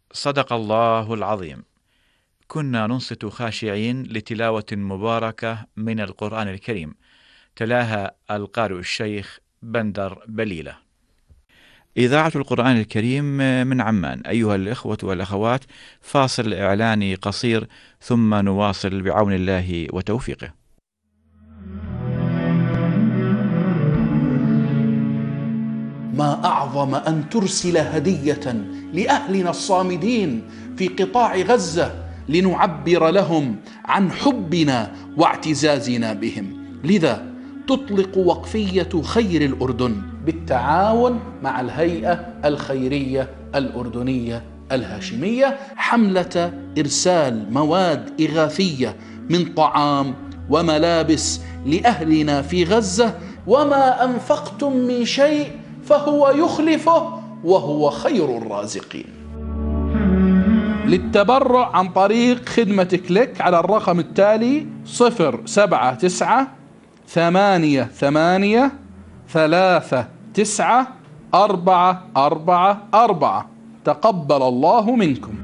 صدق الله العظيم. كنا ننصت خاشعين لتلاوة مباركة من القرآن الكريم، تلاها القارئ الشيخ بندر بليلة. إذاعة القرآن الكريم من عمان. أيها الإخوة والأخوات، فاصل إعلاني قصير ثم نواصل بعون الله وتوفيقه. ما أعظم أن ترسل هدية لأهلنا الصامدين في قطاع غزة لنعبر لهم عن حبنا واعتزازنا بهم. لذا تطلق وقفية خير الأردن بالتعاون مع الهيئة الخيرية الأردنية الهاشمية حملة إرسال مواد إغاثية من طعام وملابس لأهلنا في غزة. وما أنفقتم من شيء فهو يخلفه وهو خير الرازقين. للتبرع عن طريق خدمة كليك على الرقم التالي 079-88-39-444. تقبل الله منكم.